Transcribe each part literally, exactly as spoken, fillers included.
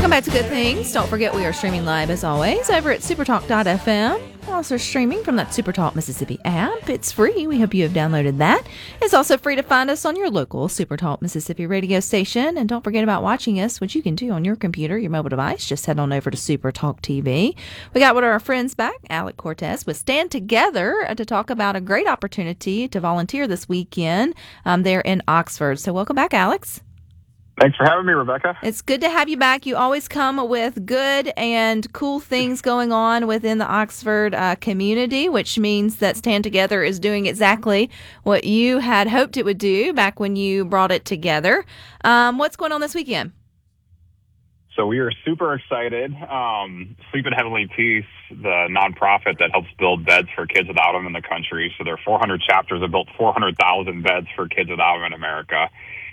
Welcome back to Good Things. Don't forget we are streaming live as always over at supertalk dot f m. We're also streaming from that Supertalk Mississippi app. It's free. We hope you have downloaded that. It's also free to find us on your local Supertalk Mississippi radio station. And don't forget about watching us, which you can do on your computer, your mobile device. Just head on over to Supertalk T V. We got one of our friends back, Alec Cortez, with Stand Together uh, to talk about a great opportunity to volunteer this weekend um, there in Oxford. So welcome back, Alex. Thanks for having me, Rebecca. It's good to have you back. You always come with good and cool things going on within the Oxford uh, community, which means that Stand Together is doing exactly what you had hoped it would do back when you brought it together. Um, what's going on this weekend? So we are super excited. Um, Sleep in Heavenly Peace, the nonprofit that helps build beds for kids without them in the country. So there are four hundred chapters that built four hundred thousand beds for kids without them in America.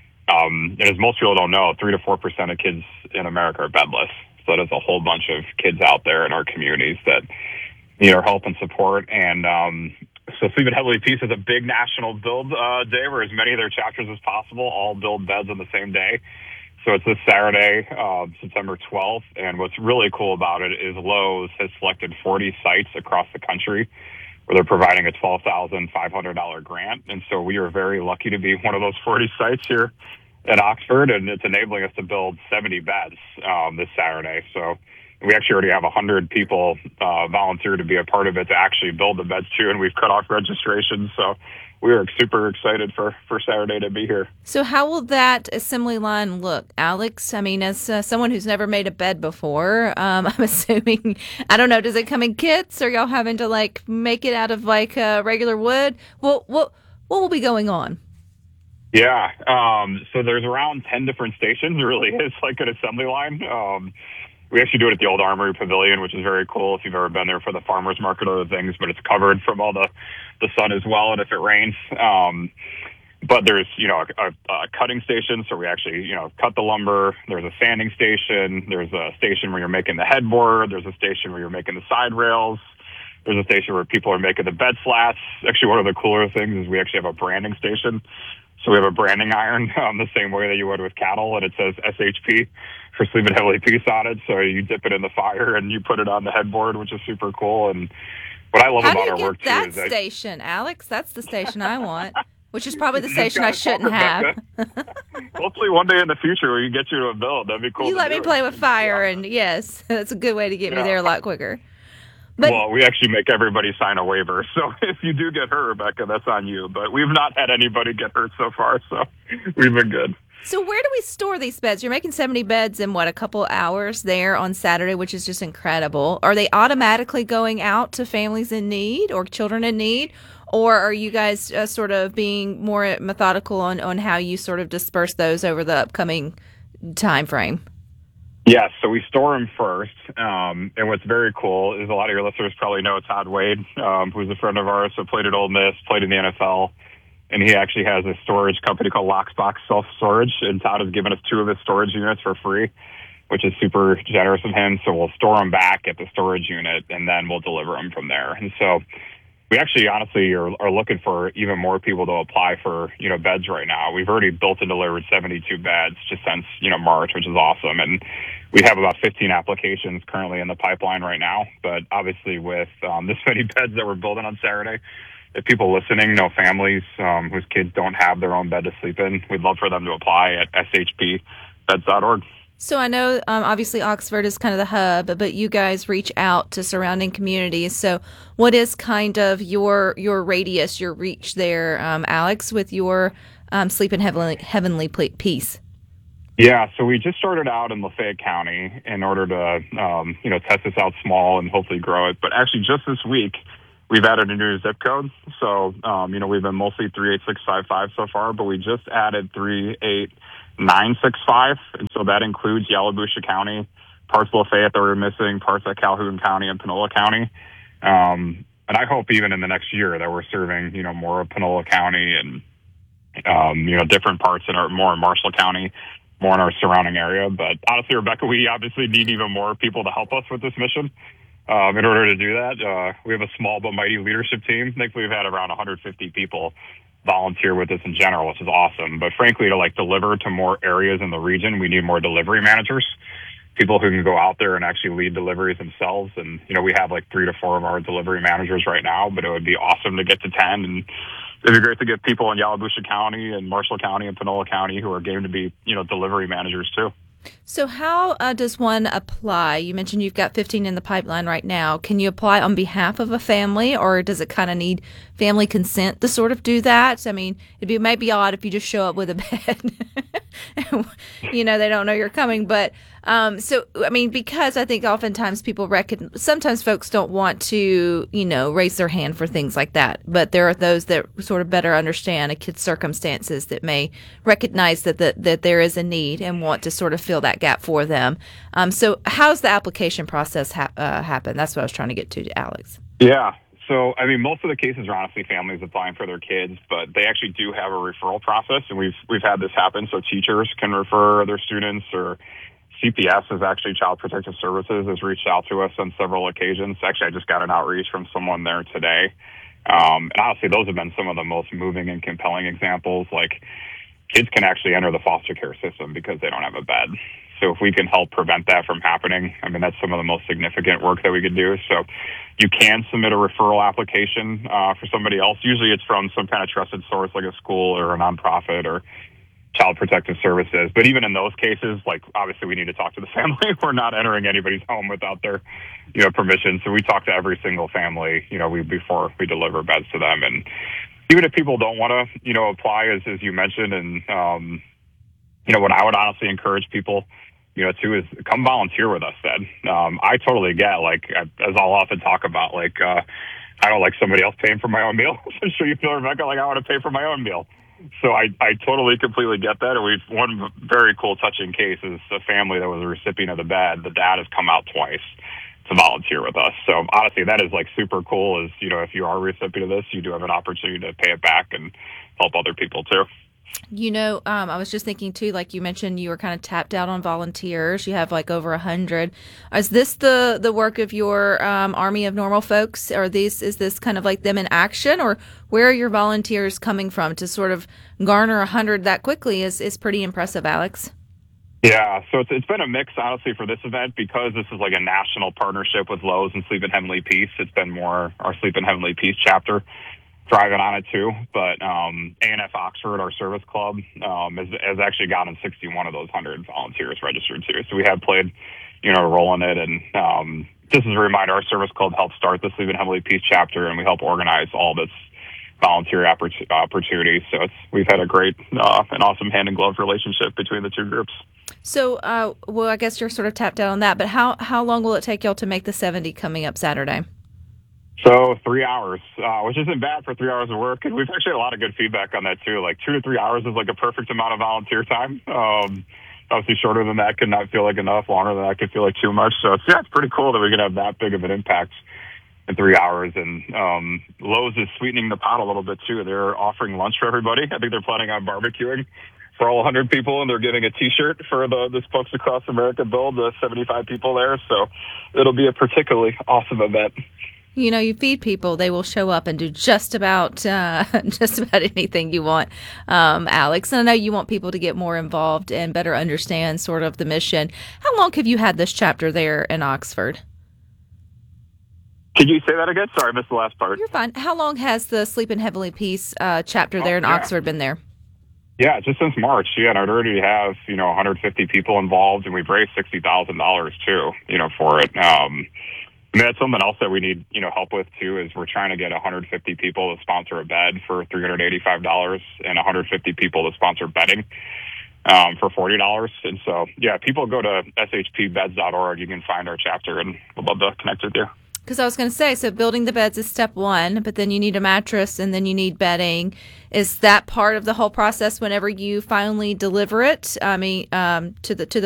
Um, and as most people don't know, three to four percent of kids in America are bedless. So there's a whole bunch of kids out there in our communities that need our help and support. And um, so Sleep in Heavenly Peace is a big national build uh, day where as many of their chapters as possible all build beds on the same day. So it's this Saturday, uh, September twelfth. And what's really cool about it is Lowe's has selected forty sites across the country where they're providing a twelve thousand five hundred dollars grant. And so we are very lucky to be one of those forty sites here in Oxford, and it's enabling us to build seventy beds um, this Saturday. So we actually already have one hundred people uh, volunteer to be a part of it to actually build the beds too, and we've cut off registration. So we are super excited for, for Saturday to be here. So how will that assembly line look, Alex? I mean, as uh, someone who's never made a bed before, um, I'm assuming, I don't know, does it come in kits, or y'all having to like make it out of like uh, regular wood? What, what, what will be going on? Yeah, um, so there's around ten different stations. It really is like an assembly line. Um, we actually do it at the old Armory Pavilion, which is very cool if you've ever been there for the farmer's market or other things, but it's covered from all the, the sun as well, and if it rains. Um, but there's, you know, a, a cutting station, so we actually, you know, cut the lumber. There's a sanding station. There's a station where you're making the headboard. There's a station where you're making the side rails. There's a station where people are making the bed slats. Actually, one of the cooler things is we actually have a branding station. So we have a branding iron um, the same way that you would with cattle, and it says S H P for Sleep in Heavenly Peace on it. So you dip it in the fire and you put it on the headboard, which is super cool. And what I love How about do you our get work that too is that station, Alex? That's the station I want, which is probably the you station I just shouldn't gotta have. talk, Hopefully one day in the future we can get you to a build. That'd be cool. You to let do me it. play with fire, and yes, that's a good way to get me Yeah. there a lot quicker. But, well, we actually make everybody sign a waiver. So if you do get hurt, Rebecca, that's on you. But we've not had anybody get hurt so far, so we've been good. So where do we store these beds? You're making seventy beds in, what, a couple hours there on Saturday, which is just incredible. Are they automatically going out to families in need or children in need? Or are you guys uh, sort of being more methodical on, on how you sort of disperse those over the upcoming time frame? Yes, so we store them first. Um, and what's very cool is a lot of your listeners probably know Todd Wade, um, who's a friend of ours, so played at Ole Miss, played in the N F L. And he actually has a storage company called Locksbox Self Storage. And Todd has given us two of his storage units for free, which is super generous of him. So we'll store them back at the storage unit, and then we'll deliver them from there. And so we actually honestly are, are looking for even more people to apply for, you know, beds right now. We've already built and delivered seventy-two beds just since, you know, March, which is awesome. And we have about fifteen applications currently in the pipeline right now. But obviously with um, this many beds that we're building on Saturday, if people listening know families um, whose kids don't have their own bed to sleep in, we'd love for them to apply at S H P beds dot org. So I know um, obviously Oxford is kind of the hub, but you guys reach out to surrounding communities. So what is kind of your your radius, your reach there, um, Alex, with your um, Sleep in Heavenly, Heavenly Peace? Yeah, so we just started out in Lafayette County in order to, um, you know, test this out small and hopefully grow it. But actually just this week, we've added a new zip code. So, um, you know, we've been mostly three eight six five five so far, but we just added three eight nine six five. And so that includes Yallabusha County, parts of Lafayette that we're missing, parts of Calhoun County and Panola County. Um, and I hope even in the next year that we're serving, you know, more of Panola County and, um, you know, different parts in our, more in Marshall County, more in our surrounding area. But honestly, Rebecca, we obviously need even more people to help us with this mission. Um, in order to do that, uh, we have a small but mighty leadership team. Thankfully, we've had around one hundred fifty people volunteer with us in general, which is awesome. But frankly, to like deliver to more areas in the region, we need more delivery managers. people who can go out there and actually lead deliveries themselves. And, you know, we have like three to four of our delivery managers right now, but it would be awesome to get to ten. And it'd be great to get people in Yalobusha County and Marshall County and Panola County who are game to be, you know, delivery managers too. So how uh, does one apply? You mentioned you've got fifteen in the pipeline right now. Can you apply on behalf of a family, or does it kind of need family consent to sort of do that? I mean, it'd be it might be odd if you just show up with a bed. You know, they don't know you're coming. But um, so, I mean, because I think oftentimes people reckon, sometimes folks don't want to, you know, raise their hand for things like that. But there are those that sort of better understand a kid's circumstances that may recognize that, that, that there is a need and want to sort of fill that gap for them. Um, so how's the application process ha- uh, happen? That's what I was trying to get to, Alex. Yeah. So, I mean, most of the cases are honestly families applying for their kids, but they actually do have a referral process, and we've we've had this happen. So teachers can refer their students, or C P S is actually Child Protective Services has reached out to us on several occasions. Actually, I just got an outreach from someone there today. Um, and honestly, those have been some of the most moving and compelling examples. Like, kids can actually enter the foster care system because they don't have a bed. So if we can help prevent that from happening, I mean, that's some of the most significant work that we could do. So you can submit a referral application uh, for somebody else. Usually it's from some kind of trusted source like a school or a nonprofit or Child Protective Services. But even in those cases, like, obviously we need to talk to the family. We're not entering anybody's home without their, you know, permission. So we talk to every single family, you know, we before we deliver beds to them. And even if people don't want to, you know, apply, as, as you mentioned, and, um, you know, what I would honestly encourage people, you know, too, is come volunteer with us, Ed. Um, I totally get, like, as I'll often talk about, like, uh, I don't like somebody else paying for my own meal. I'm sure you feel, Rebecca, like I want to pay for my own meal. So I, I totally, completely get that. And we've, one very cool, touching case is a family that was a recipient of the bed. The dad has come out twice to volunteer with us. So honestly, that is like super cool. Is, you know, if you are a recipient of this, you do have an opportunity to pay it back and help other people too. You know, um, I was just thinking too, like you mentioned, you were kind of tapped out on volunteers. You have like over a hundred. Is this the, the work of your um, army of normal folks? Or these is this kind of like them in action, or where are your volunteers coming from to sort of garner a hundred that quickly? Is is pretty impressive, Alex. Yeah, so it's it's been a mix, honestly, for this event, because this is like a national partnership with Lowe's and Sleep in Heavenly Peace. It's been more our Sleep in Heavenly Peace chapter driving on it too. But um, A N F Oxford, our service club, um, has, has actually gotten sixty-one of those one hundred volunteers registered too. So we have played, you know, a role in it. And um, just as a reminder, our service club helped start the Sleep in Heavenly Peace chapter, and we help organize all this volunteer opportunities. So it's, we've had a great uh, and awesome hand-in-glove relationship between the two groups. So, uh, well, I guess you're sort of tapped out on that, but how, how long will it take y'all to make the seventy coming up Saturday? So three hours, uh, which isn't bad for three hours of work. And we've actually had a lot of good feedback on that too. Like two to three hours is like a perfect amount of volunteer time. Um, obviously shorter than that could not feel like enough. Longer than that could feel like too much. So it's, yeah, it's pretty cool that we can have that big of an impact in three hours. And um, Lowe's is sweetening the pot a little bit too. They're offering lunch for everybody. I think they're planning on barbecuing for all one hundred people, and they're giving a T-shirt for the the Spokes Across America build, the seventy-five people there. So it'll be a particularly awesome event. You know, you feed people, they will show up and do just about uh, just about anything you want, um, Alex. And I know you want people to get more involved and better understand sort of the mission. How long have you had this chapter there in Oxford? Could you say that again? Sorry, I missed the last part. You're fine. How long has the Sleep in Heavenly Peace uh, chapter there in oh, yeah. Oxford been there? Yeah, just since March. Yeah, and I'd already have, you know, one hundred fifty people involved, and we've raised sixty thousand dollars too, you know, for it. Um, I mean, that's something else that we need, you know, help with too, is we're trying to get one hundred fifty people to sponsor a bed for three hundred eighty-five dollars and one hundred fifty people to sponsor bedding um, for forty dollars. And so, yeah, people go to S H P beds dot org. You can find our chapter, and we'd love to connect with you. Because I was going to say, so building the beds is step one, but then you need a mattress and then you need bedding. Is that part of the whole process whenever you finally deliver it? I mean, um, to the to the